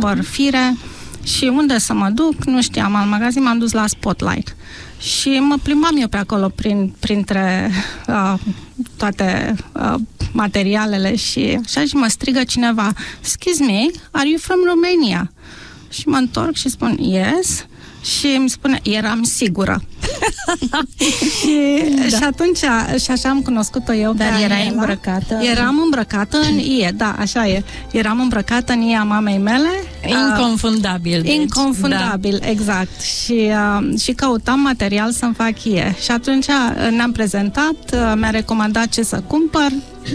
cumpăr fire și unde să mă duc, nu știam, al magazin m-am dus la Spotlight. Și mă plimbam eu pe acolo printre toate materialele și așa, și mă strigă cineva, "Excuse me, are you from Romania?" Și mă întorc și spun, "Yes." Și îmi spune, "Eram sigură." Și atunci, și așa am cunoscut-o eu. Dar erai îmbrăcată? Eram îmbrăcată în ie, da, așa e. Eram îmbrăcată în ie a mamei mele. Inconfundabil. Deci, inconfundabil, da. Exact. Și căutam material să-mi fac ie. Și atunci ne-am prezentat, mi-a recomandat ce să cumpăr.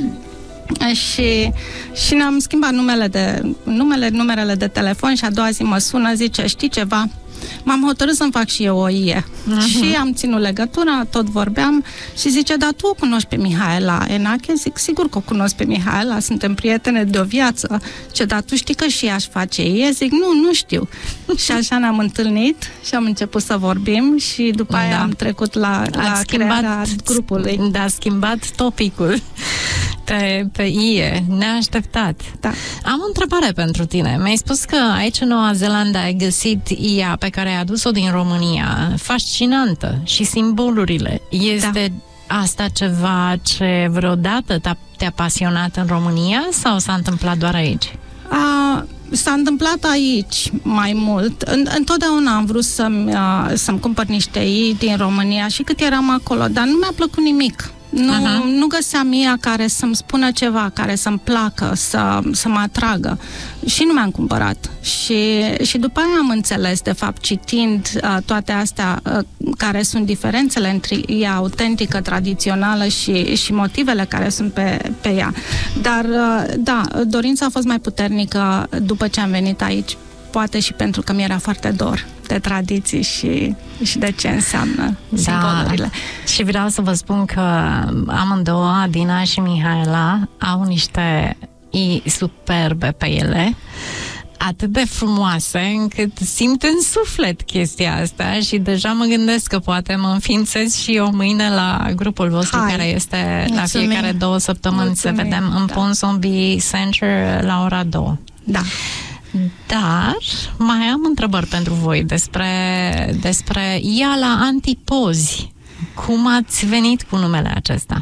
Și ne-am schimbat numerele de telefon și a doua zi mă sună, zice, "Știi ceva? M-am hotărât să-mi fac și eu o ie." Și am ținut legătura, tot vorbeam și zice, "Dar tu o cunoști pe Mihaela Enache?" Zic, "Sigur că o cunosc pe Mihaela, suntem prietene de o viață." Ce, "Dar tu știi că și ea își face ie?" Zic, nu știu." Și așa ne-am întâlnit și am început să vorbim și după aia am trecut la crearea grupului. Da, a schimbat topicul pe ie, neașteptat. Da. Am o întrebare pentru tine. Mi-ai spus că aici în Noua Zeelandă ai găsit ia pe care ai adus-o din România, fascinantă, și simbolurile. Este asta ceva ce vreodată te-a pasionat în România sau s-a întâmplat doar aici? S-a întâmplat aici mai mult. Întotdeauna am vrut să-mi cumpăr niște ii din România și cât eram acolo, dar nu mi-a plăcut nimic. Nu găseam ea care să-mi spună ceva, care să-mi placă, să mă atragă. Și nu mi-am cumpărat. Și după aia am înțeles, de fapt, citind toate astea, care sunt diferențele între ea autentică, tradițională și motivele care sunt pe ea. Dar, da, dorința a fost mai puternică după ce am venit aici, poate și pentru că mi-era foarte dor de tradiții și de ce înseamnă simbolurile. Și vreau să vă spun că amândouă, Adina și Mihaela, au niște ii superbe pe ele, atât de frumoase încât simt în suflet chestia asta și deja mă gândesc că poate mă înființez și eu mâine la grupul vostru care este la fiecare 2 săptămâni. Să vedem în Ponsonby Center la ora 2. Da. Dar mai am întrebări pentru voi despre ea la Antipozi. Cum ați venit cu numele acesta?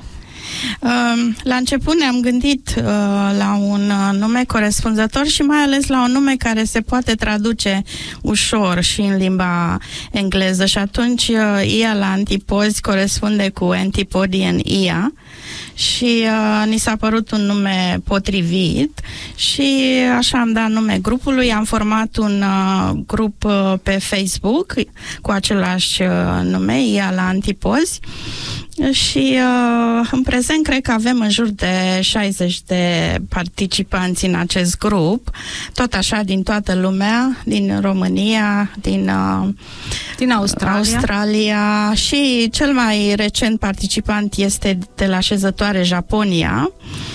La început ne-am gândit la un nume corespunzător și mai ales la un nume care se poate traduce ușor și în limba engleză și atunci ea la Antipozi corespunde cu Antipodean Ia și ni s-a părut un nume potrivit și așa am dat nume grupului. Am format un grup pe Facebook cu același nume, ea la Antipozi. Și în prezent cred că avem în jur de 60 de participanți în acest grup, tot așa din toată lumea, din România, din Australia și cel mai recent participant este de la șezătoare Japonia.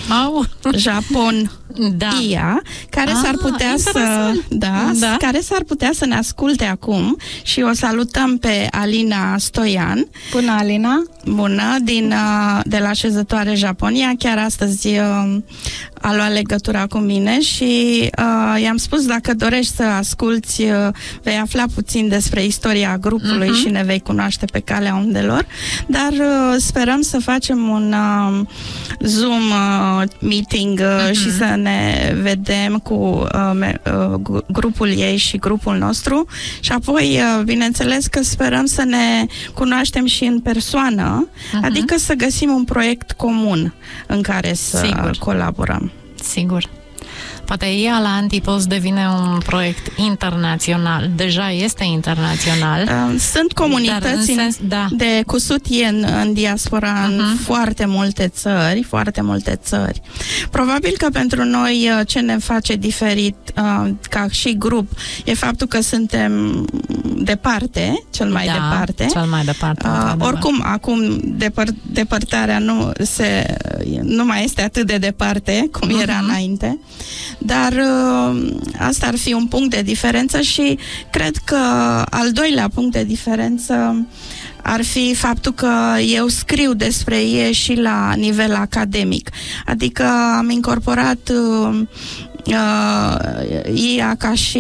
Ia, care s-ar putea care s-ar putea să ne asculte acum și o salutăm pe Alina Stoian. Bună, Alina! Bună, de la șezătoare Japonia. Chiar astăzi a luat legătura cu mine și i-am spus, dacă dorești să asculți, vei afla puțin despre istoria grupului și ne vei cunoaște pe calea undelor, dar sperăm să facem un Zoom meeting și să ne vedem cu grupul ei și grupul nostru și apoi, bineînțeles că sperăm să ne cunoaștem și în persoană, adică să găsim un proiect comun în care să colaborăm. Sigur. Poate ea la Antipozi devine un proiect internațional. Deja este internațional. Sunt comunități de cusut în diaspora în foarte multe țări. Probabil că pentru noi ce ne face diferit ca și grup e faptul că suntem departe, cel mai departe. Oricum, acum depărtarea nu mai este atât de departe cum era înainte. Dar asta ar fi un punct de diferență și cred că al doilea punct de diferență ar fi faptul că eu scriu despre ei și la nivel academic. Adică am incorporat IA ca și